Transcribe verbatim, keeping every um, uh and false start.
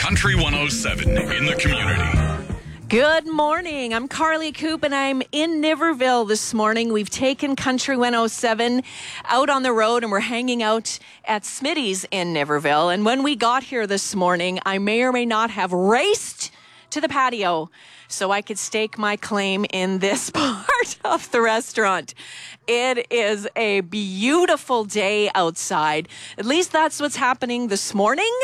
Country one oh seven in the community. Good morning. I'm Carly Coop, and I'm in Niverville this morning. We've taken Country one oh seven out on the road, and we're hanging out at Smitty's in Niverville. And when we got here this morning, I may or may not have raced to the patio so I could stake my claim in this part of the restaurant. It is a beautiful day outside. At least that's what's happening this morning.